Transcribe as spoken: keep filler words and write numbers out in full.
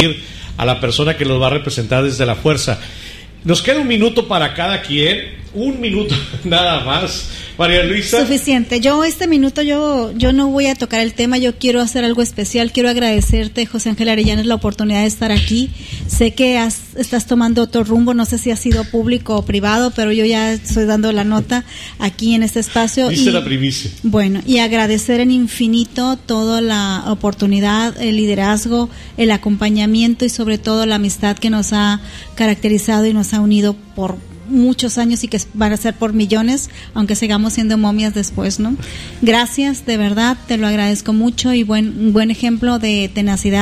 despedir a la persona que los va a representar desde la fuerza. Nos queda un minuto para cada quien, un minuto nada más. María Luisa. Suficiente. Yo este minuto yo yo no voy a tocar el tema, yo quiero hacer algo especial. Quiero agradecerte, José Ángel Arellanes, la oportunidad de estar aquí. Sé que has, estás tomando otro rumbo, no sé si ha sido público o privado, pero yo ya estoy dando la nota aquí en este espacio. Viste y, la primicia. Bueno, y agradecer en infinito toda la oportunidad, el liderazgo, el acompañamiento y sobre todo la amistad que nos ha caracterizado y nos ha unido por muchos años y que van a ser por millones, aunque sigamos siendo momias después, ¿no? Gracias, de verdad, te lo agradezco mucho y buen buen ejemplo de tenacidad.